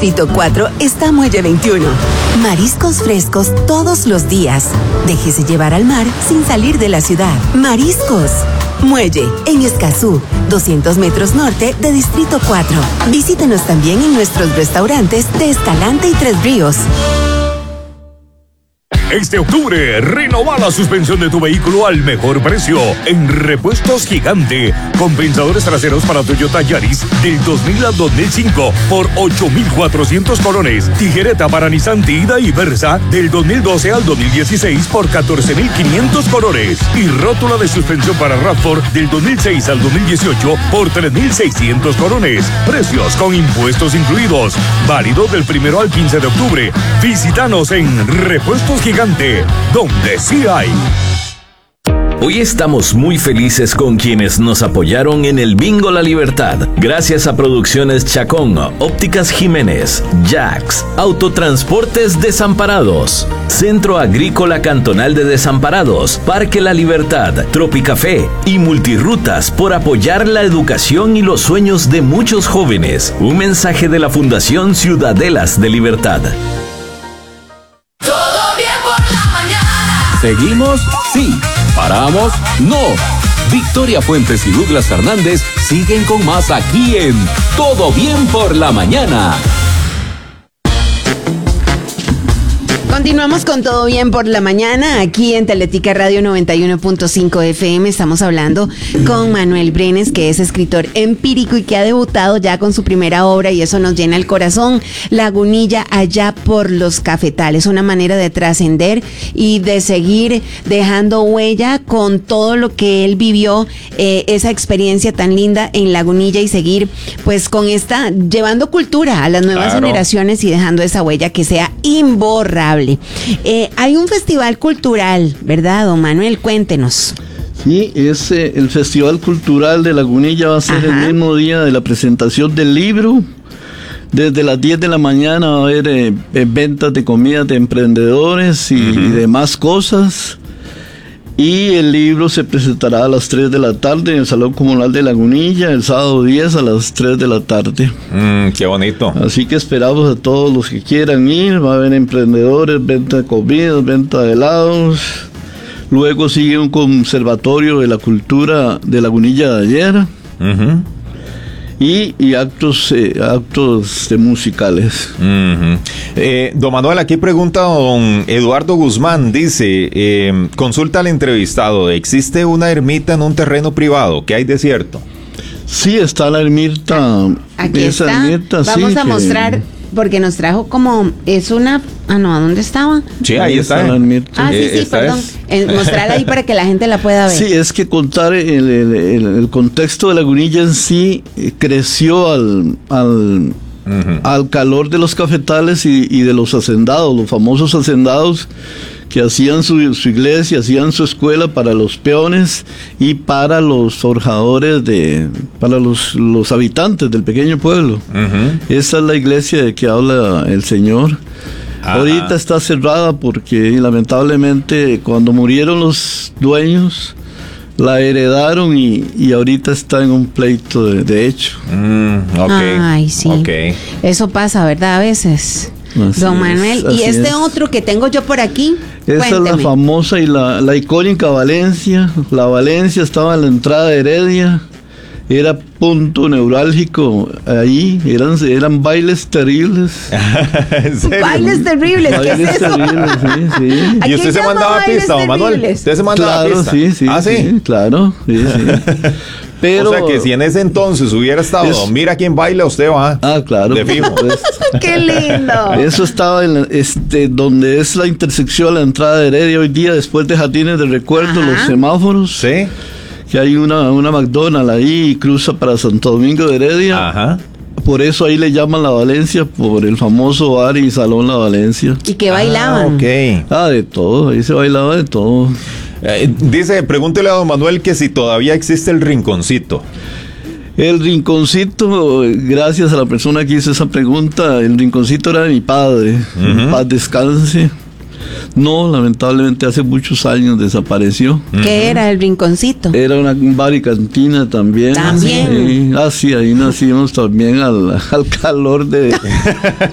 Distrito 4 está Muelle 21. Mariscos frescos todos los días. Déjese llevar al mar sin salir de la ciudad. Mariscos. Muelle, en Escazú, 200 metros norte de Distrito 4. Visítenos también en nuestros restaurantes de Escalante y Tres Ríos. Este octubre, renova la suspensión de tu vehículo al mejor precio en Repuestos Gigante. Compensadores traseros para Toyota Yaris del 2000 al 2005 por 8,400 colones. Tijereta para Nissan Tiida y Versa del 2012 al 2016 por 14,500 colones. Y rótula de suspensión para RAV4 del 2006 al 2018 por 3,600 colones. Precios con impuestos incluidos. Válido del 1 al 15 de octubre. Visítanos en Repuestos Gigante, donde sí hay. Hoy estamos muy felices con quienes nos apoyaron en el Bingo La Libertad. Gracias a Producciones Chacón, Ópticas Jiménez, Jax, Autotransportes Desamparados, Centro Agrícola Cantonal de Desamparados, Parque La Libertad, Tropicafé y Multirrutas por apoyar la educación y los sueños de muchos jóvenes. Un mensaje de la Fundación Ciudadelas de Libertad. ¿Seguimos? Sí. ¿Paramos? No. Victoria Fuentes y Douglas Fernández siguen con más aquí en Todo Bien por la Mañana. Continuamos con Todo Bien por la Mañana, aquí en Teletica Radio 91.5 FM. Estamos hablando con Manuel Brenes, que es escritor empírico y que ha debutado ya con su primera obra, y eso nos llena el corazón. Lagunilla allá por los cafetales, una manera de trascender y de seguir dejando huella con todo lo que él vivió, esa experiencia tan linda en Lagunilla, y seguir pues con esta, llevando cultura a las nuevas generaciones y dejando esa huella que sea imborrable. Hay un festival cultural, ¿verdad, don Manuel? Cuéntenos. Sí, es el Festival Cultural de Lagunilla. Va a ser el mismo día de la presentación del libro. Desde las 10 de la mañana va a haber ventas de comidas de emprendedores y demás cosas. Y el libro se presentará a las 3 de la tarde en el Salón Comunal de Lagunilla, el sábado 10 a las 3 de la tarde. Qué bonito. Así que esperamos a todos los que quieran ir. Va a haber emprendedores, venta de comidas, venta de helados. Luego sigue un conservatorio de la cultura de Lagunilla de ayer. Y actos musicales. Don Manuel, aquí pregunta don Eduardo Guzmán, dice, consulta al entrevistado, ¿existe una ermita en un terreno privado? ¿Qué hay de cierto? Sí, está la ermita. Aquí está. Ermita, vamos a mostrar, porque nos trajo como, es una, ¿a dónde estaba? Sí, ahí está. La ermita. Sí, perdón. Mostrarla ahí para que la gente la pueda ver. Sí, es que contar el contexto de Lagunilla en sí creció al calor de los cafetales y de los hacendados, los famosos hacendados que hacían su iglesia, hacían su escuela para los peones y para los forjadores, para los habitantes del pequeño pueblo. Esa es la iglesia de que habla el Señor. Ahorita está cerrada porque lamentablemente cuando murieron los dueños la heredaron y ahorita está en un pleito de hecho. Ay, sí. Eso pasa, ¿verdad? A veces. Don Manuel, y este otro que tengo yo por aquí, esa es la famosa y la icónica Valencia. La Valencia estaba en la entrada de Heredia, era punto neurálgico ahí, eran bailes terribles. Bailes terribles, ¿qué es eso? Sí. ¿Y usted se mandaba pista, don Manuel? ¿Usted se mandaba pista? Sí. ¿Ah, sí? Claro, sí. Pero, o sea que si en ese entonces hubiera estado, mira quién baila, usted va. Claro. De fijo. ¡Qué lindo! Eso estaba en donde es la intersección, la entrada de Heredia hoy día, después de Jardines de Recuerdo, los semáforos. Sí. Que hay una McDonald's ahí y cruza para Santo Domingo de Heredia. Por eso ahí le llaman La Valencia, por el famoso bar y salón La Valencia. ¿Y qué bailaban? De todo, ahí se bailaba de todo. Dice, pregúntele a don Manuel que si todavía existe el Rinconcito. El Rinconcito, gracias a la persona que hizo esa pregunta, el Rinconcito era de mi padre, paz descanse. No, lamentablemente hace muchos años desapareció. ¿Qué era el Rinconcito? Era un bar y cantina también. ¿También? Sí, ahí nacimos también al calor de